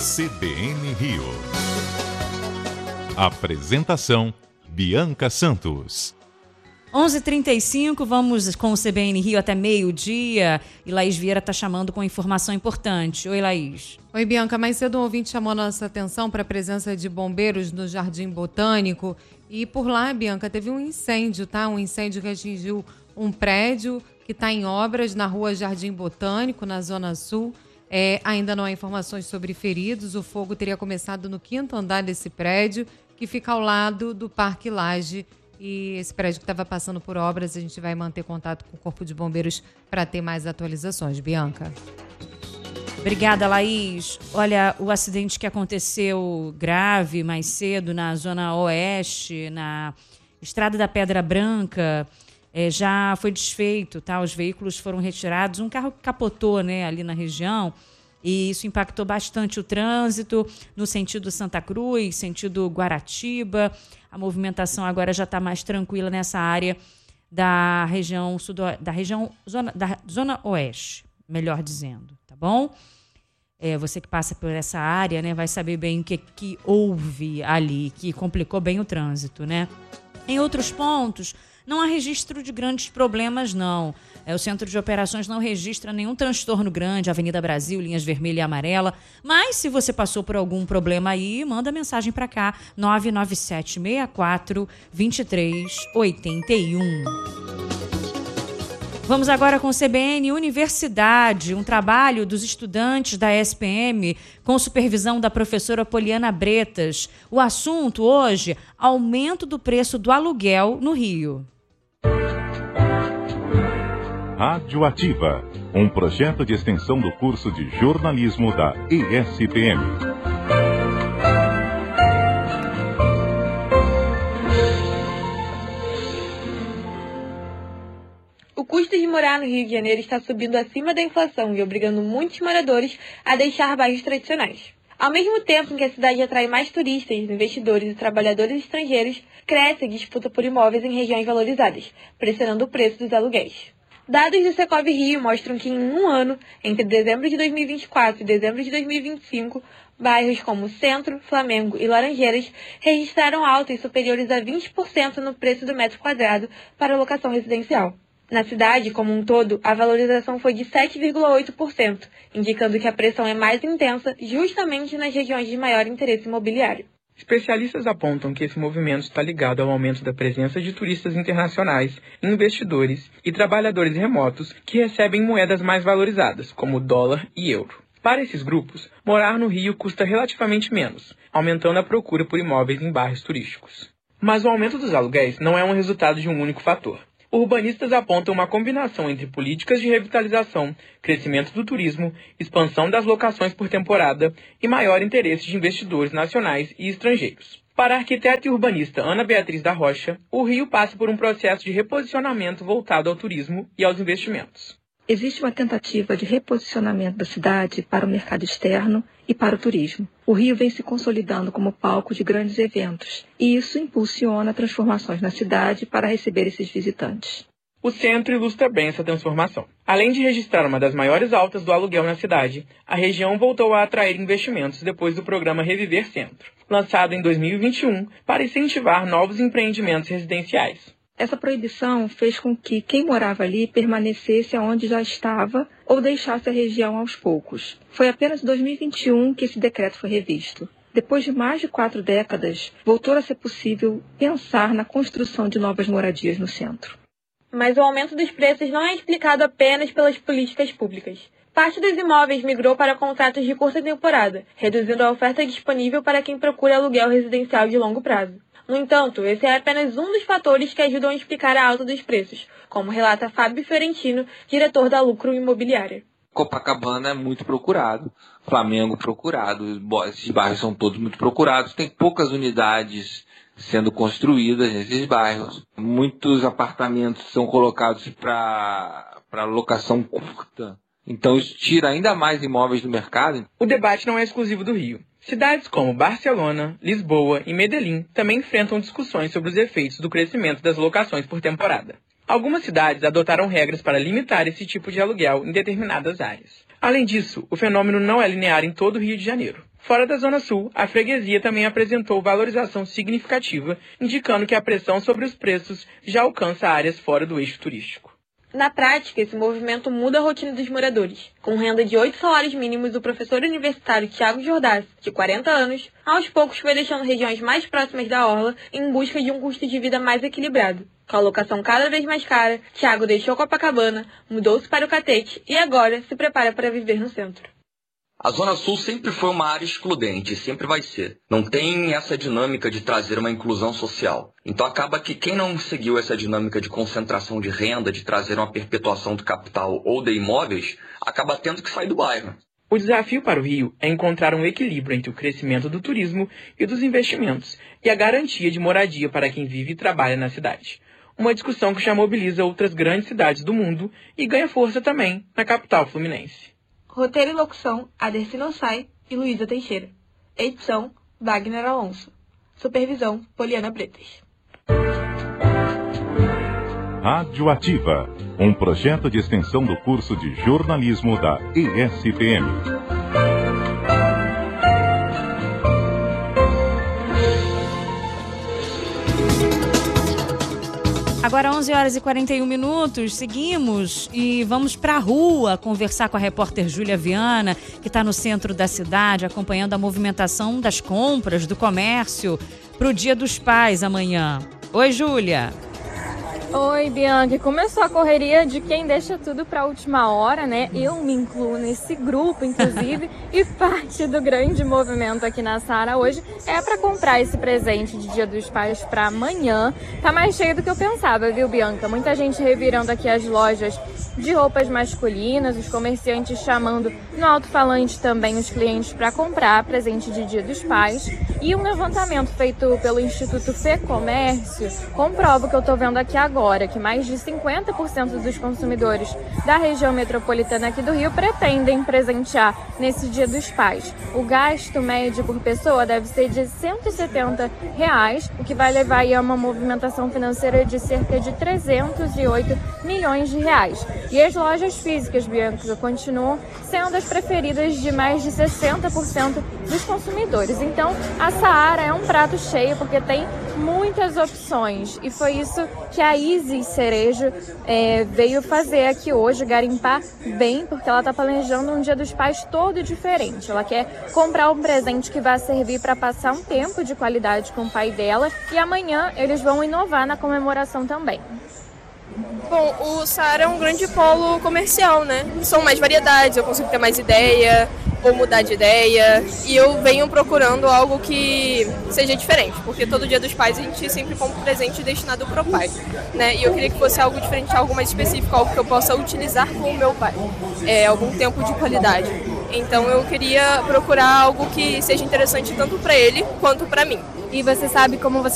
CBN Rio. Apresentação: Bianca Santos. 11h35, vamos com o CBN Rio até meio-dia. E Laís Vieira está chamando com informação importante. Oi, Laís. Oi, Bianca. Mais cedo um ouvinte chamou nossa atenção para a presença de bombeiros no Jardim Botânico. E por lá, Bianca, teve um incêndio, tá? Um incêndio que atingiu um prédio que está em obras na rua Jardim Botânico, na Zona Sul. Ainda não há informações sobre feridos. O fogo teria começado no 5º andar desse prédio, que fica ao lado do Parque Lage. E esse prédio que estava passando por obras, a gente vai manter contato com o Corpo de Bombeiros para ter mais atualizações. Bianca. Obrigada, Laís. Olha, o acidente que aconteceu grave mais cedo na Zona Oeste, na Estrada da Pedra Branca, já foi desfeito, tá? Os veículos foram retirados. Um carro capotou, né, ali na região. E isso impactou bastante o trânsito no sentido Santa Cruz, sentido Guaratiba. A movimentação agora já está mais tranquila nessa área da região Zona Oeste, melhor dizendo, tá bom? Você que passa por essa área, né, vai saber bem o que houve ali, que complicou bem o trânsito, né? Em outros pontos, não há registro de grandes problemas, não. O Centro de Operações não registra nenhum transtorno grande, Avenida Brasil, linhas vermelha e amarela. Mas se você passou por algum problema aí, manda mensagem para cá, 997-64-2381. Vamos agora com o CBN Universidade, um trabalho dos estudantes da SPM com supervisão da professora Poliana Bretas. O assunto hoje, aumento do preço do aluguel no Rio. Rádio Ativa, um projeto de extensão do curso de jornalismo da ESPM. O custo de morar no Rio de Janeiro está subindo acima da inflação e obrigando muitos moradores a deixar bairros tradicionais. Ao mesmo tempo em que a cidade atrai mais turistas, investidores e trabalhadores estrangeiros, cresce a disputa por imóveis em regiões valorizadas, pressionando o preço dos aluguéis. Dados do Secov Rio mostram que em um ano, entre dezembro de 2024 e dezembro de 2025, bairros como Centro, Flamengo e Laranjeiras registraram altas superiores a 20% no preço do metro quadrado para locação residencial. Na cidade como um todo, a valorização foi de 7,8%, indicando que a pressão é mais intensa justamente nas regiões de maior interesse imobiliário. Especialistas apontam que esse movimento está ligado ao aumento da presença de turistas internacionais, investidores e trabalhadores remotos que recebem moedas mais valorizadas, como dólar e euro. Para esses grupos, morar no Rio custa relativamente menos, aumentando a procura por imóveis em bairros turísticos. Mas o aumento dos aluguéis não é um resultado de um único fator. Urbanistas apontam uma combinação entre políticas de revitalização, crescimento do turismo, expansão das locações por temporada e maior interesse de investidores nacionais e estrangeiros. Para a arquiteta e urbanista Ana Beatriz da Rocha, o Rio passa por um processo de reposicionamento voltado ao turismo e aos investimentos. Existe uma tentativa de reposicionamento da cidade para o mercado externo e para o turismo. O Rio vem se consolidando como palco de grandes eventos, e isso impulsiona transformações na cidade para receber esses visitantes. O centro ilustra bem essa transformação. Além de registrar uma das maiores altas do aluguel na cidade, a região voltou a atrair investimentos depois do programa Reviver Centro, lançado em 2021 para incentivar novos empreendimentos residenciais. Essa proibição fez com que quem morava ali permanecesse onde já estava ou deixasse a região aos poucos. Foi apenas em 2021 que esse decreto foi revisto. Depois de mais de 4 décadas, voltou a ser possível pensar na construção de novas moradias no centro. Mas o aumento dos preços não é explicado apenas pelas políticas públicas. Parte dos imóveis migrou para contratos de curta temporada, reduzindo a oferta disponível para quem procura aluguel residencial de longo prazo. No entanto, esse é apenas um dos fatores que ajudam a explicar a alta dos preços, como relata Fábio Fiorentino, diretor da Lucro Imobiliária. Copacabana é muito procurado, Flamengo procurado, esses bairros são todos muito procurados, tem poucas unidades sendo construídas nesses bairros. Muitos apartamentos são colocados para locação curta, então isso tira ainda mais imóveis do mercado. O debate não é exclusivo do Rio. Cidades como Barcelona, Lisboa e Medellín também enfrentam discussões sobre os efeitos do crescimento das locações por temporada. Algumas cidades adotaram regras para limitar esse tipo de aluguel em determinadas áreas. Além disso, o fenômeno não é linear em todo o Rio de Janeiro. Fora da Zona Sul, a freguesia também apresentou valorização significativa, indicando que a pressão sobre os preços já alcança áreas fora do eixo turístico. Na prática, esse movimento muda a rotina dos moradores. Com renda de 8 salários mínimos, o professor universitário Thiago Jordás, de 40 anos, aos poucos foi deixando regiões mais próximas da orla em busca de um custo de vida mais equilibrado. Com a locação cada vez mais cara, Thiago deixou Copacabana, mudou-se para o Catete e agora se prepara para viver no centro. A Zona Sul sempre foi uma área excludente, sempre vai ser. Não tem essa dinâmica de trazer uma inclusão social. Então acaba que quem não seguiu essa dinâmica de concentração de renda, de trazer uma perpetuação do capital ou de imóveis, acaba tendo que sair do bairro. O desafio para o Rio é encontrar um equilíbrio entre o crescimento do turismo e dos investimentos e a garantia de moradia para quem vive e trabalha na cidade. Uma discussão que já mobiliza outras grandes cidades do mundo e ganha força também na capital fluminense. Roteiro e locução, Aderci Nossai e Luísa Teixeira. Edição, Wagner Alonso. Supervisão, Poliana Bretas. Rádio Ativa, um projeto de extensão do curso de jornalismo da ESPM. Agora 11 horas e 41 minutos, seguimos e vamos para a rua conversar com a repórter Júlia Viana, que está no centro da cidade, acompanhando a movimentação das compras, do comércio, para o Dia dos Pais amanhã. Oi, Júlia. Oi, Bianca. Começou a correria de quem deixa tudo para a última hora, né? Eu me incluo nesse grupo, inclusive, e parte do grande movimento aqui na Saara hoje é para comprar esse presente de Dia dos Pais para amanhã. Tá mais cheio do que eu pensava, viu, Bianca? Muita gente revirando aqui as lojas de roupas masculinas, os comerciantes chamando no alto-falante também os clientes para comprar presente de Dia dos Pais. E um levantamento feito pelo Instituto FEComércio comprova o que eu tô vendo aqui agora, que mais de 50% dos consumidores da região metropolitana aqui do Rio pretendem presentear nesse Dia dos Pais. O gasto médio por pessoa deve ser de R$ 170, o que vai levar aí a uma movimentação financeira de cerca de 308 milhões de reais. E as lojas físicas, Bianca, continuam sendo as preferidas de mais de 60% dos consumidores. Então, a Saara é um prato cheio porque tem muitas opções. E foi isso que a Isis Cerejo veio fazer aqui hoje, garimpar bem, porque ela está planejando um Dia dos Pais todo diferente. Ela quer comprar um presente que vai servir para passar um tempo de qualidade com o pai dela e amanhã eles vão inovar na comemoração também. Bom, o Saara é um grande polo comercial, né? São mais variedades, eu consigo ter mais ideia ou mudar de ideia. E eu venho procurando algo que seja diferente, porque todo Dia dos Pais a gente sempre compra um presente destinado para o pai, né? E eu queria que fosse algo diferente, algo mais específico, algo que eu possa utilizar com o meu pai, algum tempo de qualidade. Então eu queria procurar algo que seja interessante tanto para ele quanto para mim. E você sabe como você